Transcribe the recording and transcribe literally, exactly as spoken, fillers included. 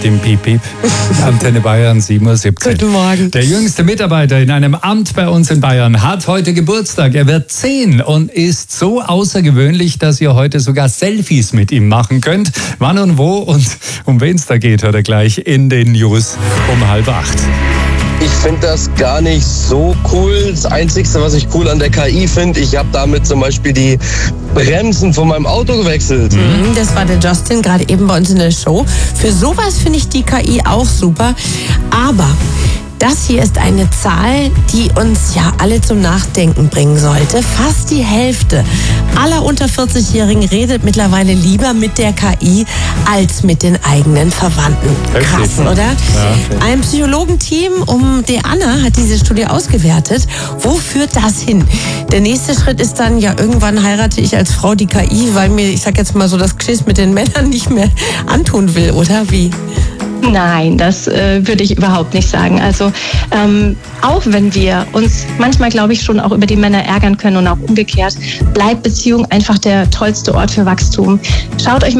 Dem Piep Piep. Antenne Bayern sieben Uhr siebzehn. Guten Morgen. Der jüngste Mitarbeiter in einem Amt bei uns in Bayern hat heute Geburtstag. Er wird zehn und ist so außergewöhnlich, dass ihr heute sogar Selfies mit ihm machen könnt. Wann und wo und um wen es da geht, hört ihr gleich in den News um halb acht. Ich finde das gar nicht so cool. Das Einzige, was ich cool an der K I finde, ich habe damit zum Beispiel die Bremsen von meinem Auto gewechselt. Mhm, das war der Justin gerade eben bei uns in der Show. Für sowas finde ich die K I auch super. Aber das hier ist eine Zahl, die uns ja alle zum Nachdenken bringen sollte. Fast die Hälfte aller unter vierzig-Jährigen redet mittlerweile lieber mit der K I als mit den eigenen Verwandten. Krass, oder? Ja. Ein Psychologenteam um die Anna hat diese Studie ausgewertet. Wo führt das hin? Der nächste Schritt ist dann, ja, irgendwann heirate ich als Frau die K I, weil mir, ich sag jetzt mal so, das Geschiss mit den Männern nicht mehr antun will, oder wie? Nein, das äh, würde ich überhaupt nicht sagen. Also ähm, auch wenn wir uns manchmal, glaube ich, schon auch über die Männer ärgern können und auch umgekehrt, bleibt Beziehung einfach der tollste Ort für Wachstum. Schaut euch